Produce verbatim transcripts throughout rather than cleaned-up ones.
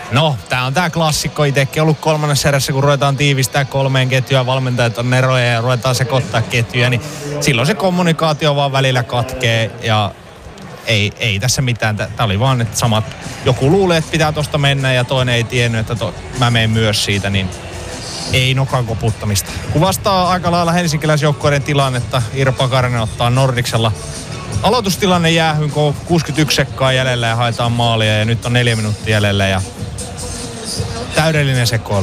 No, tää on tää klassikko itsekin ollut kolmannessa erässä, kun ruvetaan tiivistää kolmeen ketjua, valmentajat on eroja ja ruvetaan sekoittaa ketjuja, niin silloin se kommunikaatio vaan välillä katkee ja ei, ei tässä mitään. Tää oli vaan, että samat, joku luulee, että pitää tosta mennä ja toinen ei tiennyt, että to, mä menen myös siitä, niin ei nokan koputtamista. Kuvastaa aika lailla helsinkiläisjoukkueiden tilannetta. Iiro Pakarinen ottaa Nordiksella aloitustilanne jäähyn, kun kuusikymmentäyksi sekkaa jäljellä ja haetaan maalia ja nyt on neljä minuuttia jäljellä ja täydellinen sekoilu.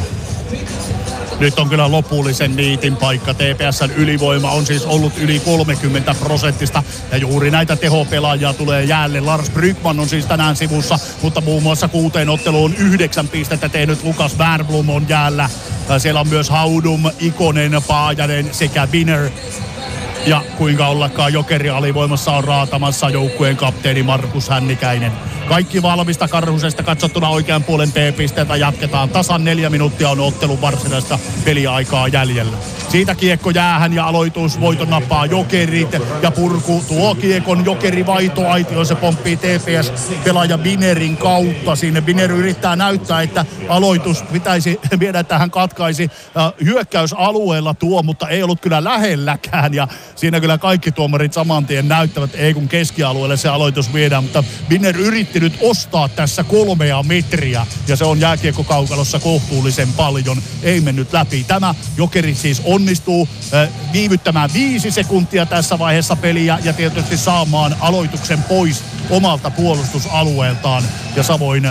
Nyt on kyllä lopullisen niitin paikka. T P S:n ylivoima on siis ollut yli kolmekymmentä prosenttista. Ja juuri näitä tehopelaajia tulee jäälle. Lars Brygman on siis tänään sivussa, mutta muun muassa kuuteen otteluun yhdeksän pistettä tehnyt Lukas Wernbloom on jäällä. Siellä on myös Haudum, Ikonen, Paajanen sekä Winner. Ja kuinka ollakaan Jokeri alivoimassa on raatamassa joukkueen kapteeni Markus Hännikäinen. Kaikki valmista Karhusesta katsottuna oikean puolen P-pisteeltä jatketaan. Tasan neljä minuuttia on ottelun varsinaista peliaikaa jäljellä. Siitä kiekko jäähän ja aloitus voiton nappaa Jokerit ja purku tuo kiekon Jokeri vaitoaitio. Se pomppii T P S-pelaaja Binerin kautta. Sinne Biner yrittää näyttää, että aloitus pitäisi viedä, että hän katkaisi hyökkäysalueella tuo, mutta ei ollut kyllä lähelläkään. Ja siinä kyllä kaikki tuomarit saman tien näyttävät, ei kun keskialueelle se aloitus viedään, mutta Biner yritti nyt ostaa tässä kolmea metriä ja se on jääkiekkokaukalossa kohtuullisen paljon. Ei mennyt läpi. Tämä Jokeri siis onnistuu äh, viivyttämään viisi sekuntia tässä vaiheessa peliä ja tietysti saamaan aloituksen pois omalta puolustusalueeltaan. Ja samoin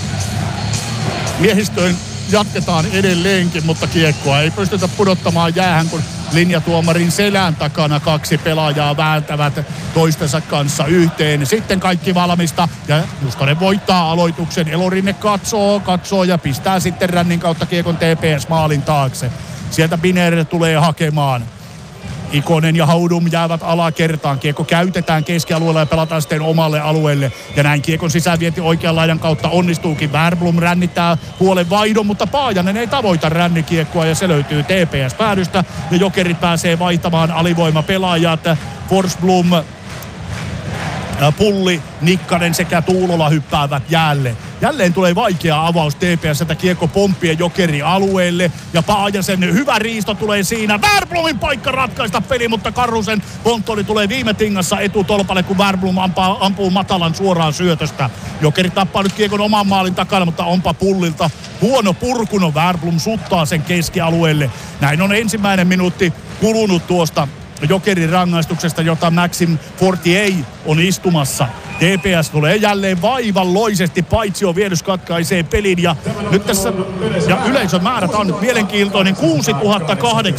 miehistöön jatketaan edelleenkin, mutta kiekkoa ei pystytä pudottamaan jäähän, kun linjatuomarin selän takana kaksi pelaajaa vääntävät toistensa kanssa yhteen. Sitten kaikki valmista ja Justonen voittaa aloituksen. Elorinne katsoo, katsoo ja pistää sitten rännin kautta kiekon T P S-maalin taakse. Sieltä Biner tulee hakemaan. Ikonen ja Haudum jäävät alakertaan. Kiekko käytetään keskialueella ja pelataan sitten omalle alueelle. Ja näin kiekon sisävienti oikean laidan kautta onnistuukin. Wernbloom rännittää puolen vaihdon, mutta Paajanen ei tavoita rännikiekkoa ja se löytyy T P S-päädystä. Ja Jokerit pääsee vaihtamaan alivoimapelaajat. Forsblom, Pulli, Nikkanen sekä Tuulola hyppäävät jäälle. Jälleen tulee vaikea avaus T P S:ltä, kiekko pomppien Jokeri alueelle ja Paajasen hyvä riisto tulee siinä. Wernbloomin paikka ratkaista peli, mutta Karhusen konttori tulee viime tingassa etutolpalle, kun Wernbloom ampuu, ampuu matalan suoraan syötöstä. Jokeri tappaa nyt kiekon oman maalin takana, mutta onpa Pullilta huono purkuno. Wernbloom suttaa sen keskialueelle. Näin on ensimmäinen minuutti kulunut tuosta Jokerin rangaistuksesta, jota Maxim Fortier on istumassa. T P S tulee jälleen vaivalloisesti, paitsi on Vierys katkaisee pelin ja nyt tässä ja yleisön määrät on nyt mielenkiintoinen kuusituhatta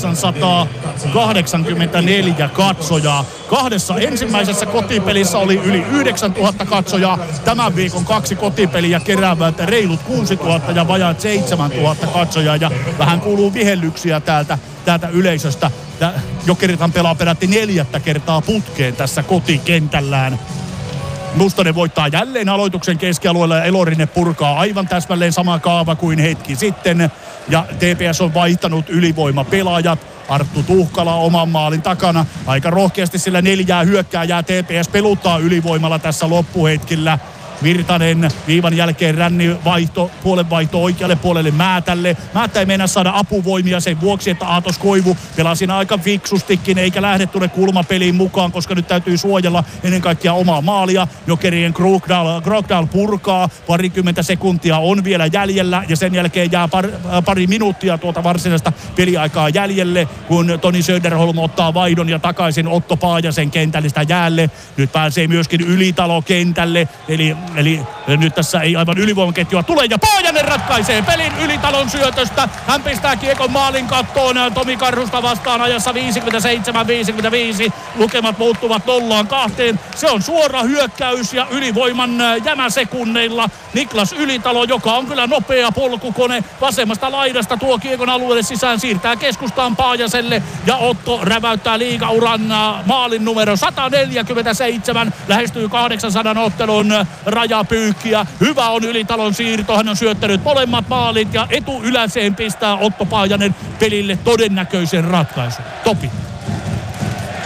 kahdeksansataakahdeksankymmentäneljä katsojaa. Kahdessa ensimmäisessä kotipelissä oli yli yhdeksäntuhatta katsojaa. Tämän viikon kaksi kotipeliä keräävät reilut kuusituhatta ja vajaat seitsemäntuhatta katsojaa ja vähän kuuluu vihellyksiä täältä, täältä yleisöstä. Jokerithan pelaa peräti neljättä kertaa putkeen tässä kotikentällään. Mustonen voittaa jälleen aloituksen keskialueella ja Elorinen purkaa aivan täsmälleen sama kaava kuin hetki sitten. Ja T P S on vaihtanut ylivoimapelaajat. Arttu Tuhkala oman maalin takana. Aika rohkeasti sillä neljää hyökkääjää T P S peluttaa ylivoimalla tässä loppuhetkillä. Virtanen viivan jälkeen ränni vaihto, puolen vaihto oikealle puolelle Määtälle. Määttä ei meinaa saada apuvoimia sen vuoksi, että Aatos Koivu pelaa siinä aika fiksustikin eikä lähde tuonne kulmapeliin mukaan, koska nyt täytyy suojella ennen kaikkea omaa maalia. Jokerien Krokdal, Krokdal purkaa, parikymmentä sekuntia on vielä jäljellä ja sen jälkeen jää par, pari minuuttia tuota varsinaista peliaikaa jäljelle, kun Toni Söderholm ottaa vaihdon ja takaisin Otto Paajasen kentällistä jäälle. Nyt pääsee myöskin Ylitalo kentälle, eli Eli nyt tässä ei aivan ylivoimaketjua tule ja Paajanen ratkaisee pelin Ylitalon syötöstä. Hän pistää kiekon maalin kattoon Tomi Karhusta vastaan ajassa viisikymmentäseitsemän viisikymmentäviisi. Lukemat muuttuvat nollaan kahteen. Se on suora hyökkäys ja ylivoiman jämäsekunneilla Niklas Ylitalo, joka on kyllä nopea polkukone vasemmasta laidasta, tuo kiekon alueelle sisään, siirtää keskustaan Paajaselle ja Otto räväyttää liigauran maalin numero sata neljäkymmentäseitsemän. Lähestyy kahdeksansadan ottelun rajapyykkiä. Hyvä on Ylitalon siirto. Hän on syöttänyt molemmat maalit ja etuyläseen pistää Otto Paajanen pelille todennäköisen ratkaisun. Topi.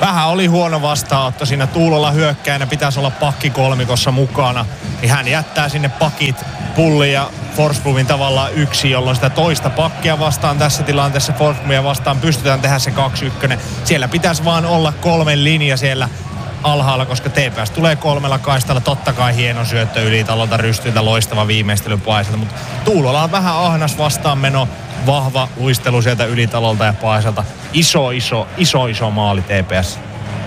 vähän oli huono vastaanotto siinä. Tuulola hyökkäinä pitäisi olla pakkikolmikossa mukana. Niin hän jättää sinne pakit Pulli ja Forsblomin tavallaan yksi, jolloin sitä toista pakkia vastaan tässä tilanteessa Forsblomia vastaan pystytään tehdä se kaksi yksi. Siellä pitäisi vaan olla kolmen linja siellä alhaalla, koska T P S tulee kolmella kaistalla. Totta kai hieno syöttö Ylitalolta, Rystyltä, loistava viimeistely Paiselta, mutta Tuulola on vähän ahnas vastaanmeno, vahva luistelu sieltä Ylitalolta ja Paiselta. Iso, iso, iso, iso maali T P S.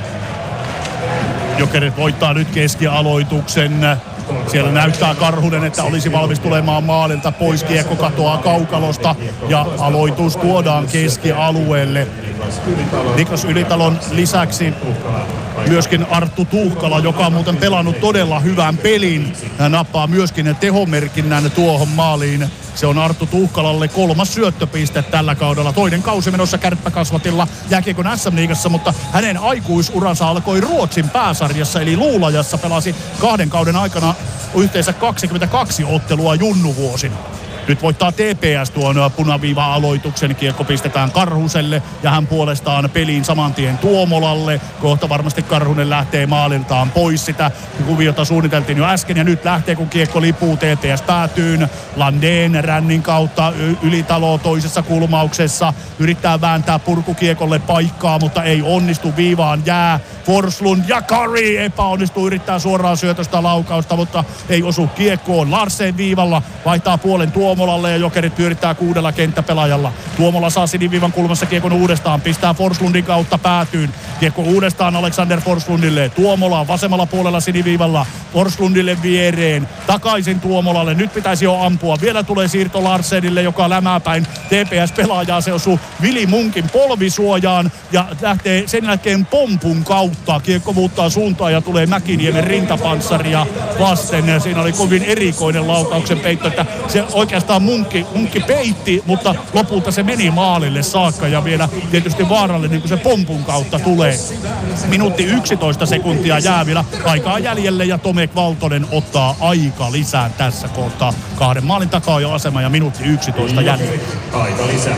Jokerit voittaa nyt keskialoituksen. Siellä näyttää Karhunen, että olisi valmis tulemaan maalilta pois. Kiekko katoaa kaukalosta ja aloitus tuodaan keskialueelle. Niklas Ylitalon lisäksi myöskin Arttu Tuhkala, joka on muuten pelannut todella hyvän pelin. Hän nappaa myöskin tehomerkinnän tuohon maaliin. Se on Arttu Tuhkalalle kolmas syöttöpiste tällä kaudella. Toinen kausi menossa Kärppäkasvatilla jääkiekon S M-liigassa, mutta hänen aikuisuransa alkoi Ruotsin pääsarjassa, eli Luulajassa pelasi kahden kauden aikana yhteensä kaksikymmentäkaksi ottelua junnuvuosina. Nyt voittaa T P S tuon punaviiva-aloituksen. Kiekko pistetään Karhuselle ja hän puolestaan peliin saman tien Tuomolalle. Kohta varmasti Karhunen lähtee maaliltaan pois. Sitä kuviota suunniteltiin jo äsken ja nyt lähtee, kun kiekko lipuu T P S päätyyn. Landén rännin kautta Ylitalo toisessa kulmauksessa. Yrittää vääntää purkukiekolle paikkaa, mutta ei onnistu. Viivaan jää Forslund ja Kari epäonnistuu. Yrittää suoraan syötöstä laukausta, mutta ei osu kiekkoon. Larsen viivalla vaihtaa puolen Tuomolalle ja Jokerit pyörittää kuudella kenttäpelaajalla. Tuomola saa siniviivan kulmassa kiekon uudestaan. Pistää Forslundin kautta päätyyn. Kiekko uudestaan Alexander Forslundille. Tuomola vasemmalla puolella siniviivalla. Forslundille viereen. Takaisin Tuomolalle. Nyt pitäisi jo ampua. Vielä tulee siirto Larsenille, joka lämäpäin T P S-pelaajaa. Se osuu Vili Munkin polvisuojaan ja lähtee sen jälkeen pompun kautta. Kiekko muuttaa suuntaan ja tulee Mäkiniemen rintapanssaria vasten. Siinä oli kovin erikoinen laukauksen peitto, että se oikeastaan munkki, munkki peitti, mutta lopulta se meni maalille saakka ja vielä tietysti vaarallinen, niin kun se pompun kautta tulee. Minuutti yksitoista sekuntia jää vielä aikaa jäljelle ja Tomek Valtonen ottaa aika lisää tässä kohtaa. Kahden maalin takaa jo asema ja minuutti yksitoista jäljellä. Aika lisää.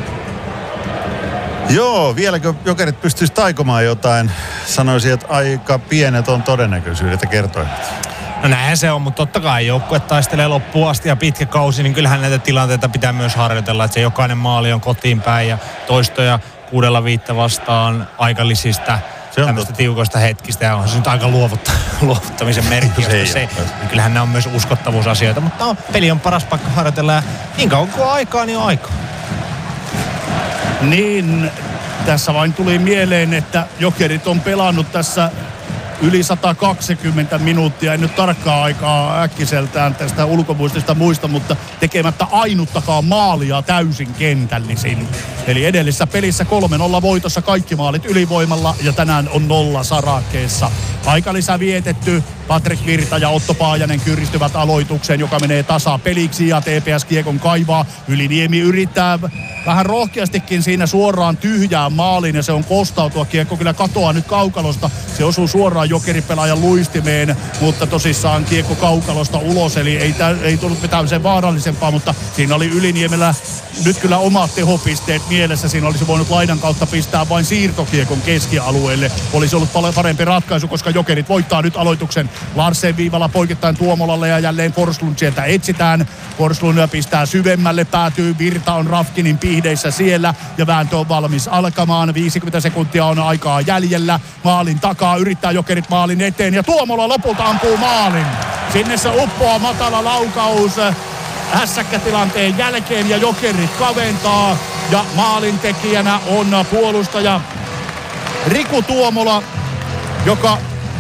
Joo, vieläkö Jokerit pystyisi taikomaan jotain? Sanoisin, että aika pienet on todennäköisyydet ja kertoimet. No näinhän se on, mutta totta kai joukkue taistelee loppuun asti ja pitkä kausi, niin kyllähän näitä tilanteita pitää myös harjoitella, että se jokainen maali on kotiin päin ja toistoja kuudella viittä vastaan aikalisista tämmöistä tiukoista hetkistä ja on se nyt aika luovutta, luovuttamisen merkki, se, se niin kyllähän nämä on myös uskottavuusasioita, mutta no, peli on paras paikka harjoitella ja niin kauan kuin on aikaa, niin on aikaa. Niin, tässä vain tuli mieleen, että Jokerit on pelannut tässä yli sata kaksikymmentä minuuttia, en nyt tarkkaa aikaa äkkiseltään tästä ulkomuistista muista, mutta tekemättä ainuttakaan maalia täysin kentällisin. Eli edellisessä pelissä kolme nolla voitossa kaikki maalit ylivoimalla ja tänään on nolla sarakkeessa. Aikalisä vietetty, Patrik Virta ja Otto Paajanen kyristyvät aloitukseen, joka menee tasapeliksi ja T P S kiekon kaivaa. Yliniemi yrittää vähän rohkeastikin siinä suoraan tyhjään maaliin ja se on kostautua. Kiekko kyllä katoaa nyt kaukalosta. Se osuu suoraan Jokeripelaajan luistimeen, mutta tosissaan kiekko kaukalosta ulos. Eli ei, tä, ei tullut mitään sen vaarallisempaa, mutta siinä oli Yliniemellä nyt kyllä omat tehopisteet mielessä. Siinä olisi voinut laidan kautta pistää vain siirtokiekon keskialueelle. Olisi ollut paljon parempi ratkaisu, koska Jokerit voittaa nyt aloituksen. Larsen viivalla poikittain Tuomolalle ja jälleen Forslund sieltä etsitään. Forslund pistää syvemmälle, päätyy. Virta on Rafkinin pihdeissä siellä ja vääntö on valmis alkamaan. viisikymmentä sekuntia on aikaa jäljellä. Maalin takaa yrittää Jokerit maalin eteen ja Tuomola lopulta ampuu maalin. Sinne se uppoaa matala laukaus hässäkkätilanteen jälkeen ja Jokerit kaventaa ja maalintekijänä on puolustaja Riku Tuomola, joka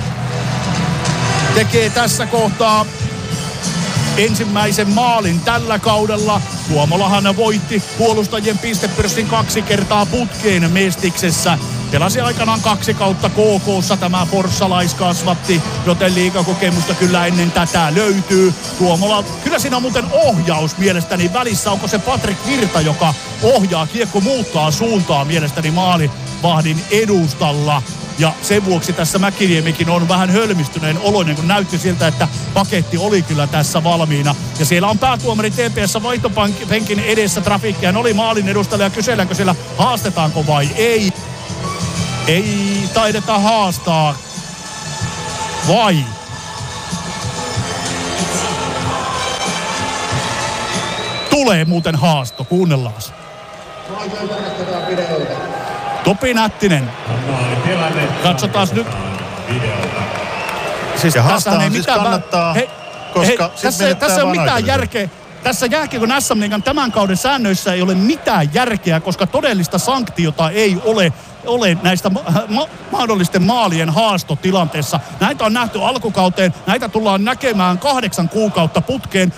tekee tässä kohtaa ensimmäisen maalin tällä kaudella. Tuomolahan voitti puolustajien pistepörssin kaksi kertaa putkeen Mestiksessä. Pelasi aikanaan kaksi kautta K K:ssa tämä forssalaiskasvatti, joten liigakokemusta kyllä ennen tätä löytyy. Tuomola, kyllä siinä on muuten ohjaus mielestäni välissä. Onko se Patrik Virta, joka ohjaa, kiekko muuttaa suuntaa mielestäni maalivahdin edustalla. Ja sen vuoksi tässä Mäkiniemikin on vähän hölmistyneen oloinen, kun näytti siltä, että paketti oli kyllä tässä valmiina. Ja siellä on päätuomari T P S vaihtopenkin edessä trafiikkiaan. Oli maalin edustaja ja kyselläänkö siellä haastetaanko vai ei. Ei taideta haastaa. Vai? Tulee muuten haasto, kuunnellaan. Topi Nättinen. Katsotaan nyt. Siis ja haastaa siis kannattaa, he, koska he, tässä, tässä ei ole mitään järkeä. Tässä jääkiekon äs äm-liigan tämän kauden säännöissä ei ole mitään järkeä, koska todellista sanktiota ei ole, ole näistä ma- ma- mahdollisten maalien haastotilanteessa. Näitä on nähty alkukauteen, näitä tullaan näkemään kahdeksan kuukautta putkeen.